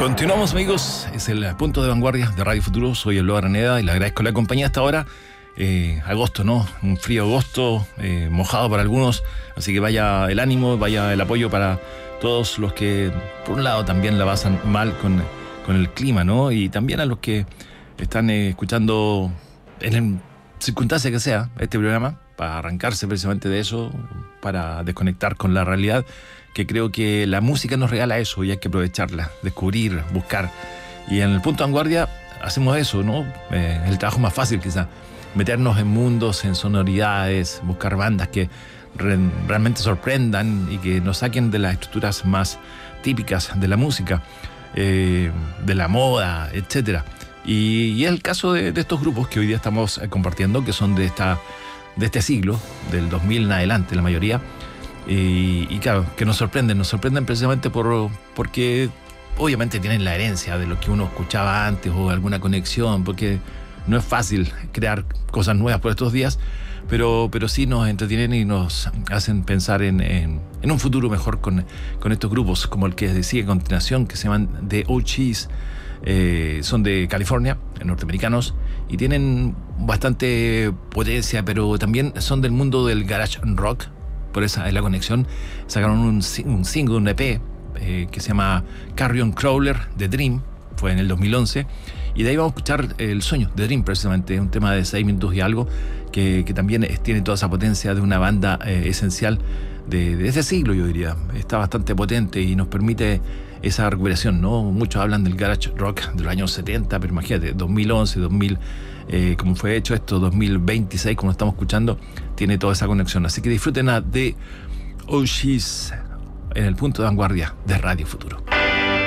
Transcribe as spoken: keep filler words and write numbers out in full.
Continuamos, amigos, es el punto de vanguardia de Radio Futuro. Soy Eloy Araneda y le agradezco la compañía hasta ahora. Eh, agosto, ¿no? Un frío agosto, eh, mojado para algunos, así que vaya el ánimo, vaya el apoyo para todos los que, por un lado, también la pasan mal con, con el clima, ¿no? Y también a los que están eh, escuchando en el circunstancia que sea este programa, para arrancarse precisamente de eso, para desconectar con la realidad, que creo que la música nos regala eso y hay que aprovecharla, descubrir, buscar. Y en el punto de vanguardia hacemos eso, ¿no? Eh, el trabajo más fácil quizá, meternos en mundos, en sonoridades, buscar bandas que re- realmente sorprendan y que nos saquen de las estructuras más típicas de la música, eh, de la moda, etcétera. Y, y es el caso de, de estos grupos que hoy día estamos eh, compartiendo, que son de esta de este siglo, del dos mil en adelante, la mayoría. Y, y claro, que nos sorprenden, nos sorprenden precisamente por, porque obviamente tienen la herencia de lo que uno escuchaba antes o alguna conexión, porque no es fácil crear cosas nuevas por estos días, pero, pero sí nos entretienen y nos hacen pensar en, en, en un futuro mejor con, con estos grupos, como el que decía a continuación, que se llaman The O Gs. Eh, son de California, norteamericanos, y tienen bastante potencia, pero también son del mundo del garage rock. Por esa es la conexión. Sacaron un, un single, un E P, eh, que se llama Carrion Crawler, The Dream, fue en el dos mil once, y de ahí vamos a escuchar El Sueño, The Dream, precisamente, un tema de seis minutos y algo, que, que también es, tiene toda esa potencia de una banda eh, esencial de, de ese siglo, yo diría. Está bastante potente y nos permite esa recuperación, ¿no? Muchos hablan del garage rock de los años setenta, pero imagínate, dos mil once, dos mil, eh, como fue hecho esto, dos mil veintiséis, como lo estamos escuchando, tiene toda esa conexión. Así que disfruten a The O Gs en el punto de vanguardia de Radio Futuro.